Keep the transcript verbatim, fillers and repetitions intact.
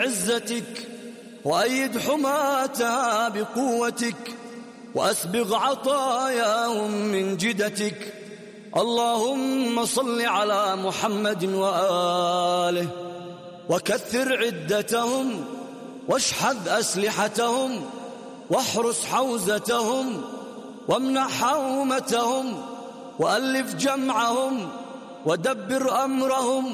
عزتك وأيد حماتها بقوتك وأسبغ عطاياهم من جدتك. اللهم صل على محمد وآله وكثر عدتهم واشحذ أسلحتهم واحرس حوزتهم وامنح حومتهم وألف جمعهم ودبر أمرهم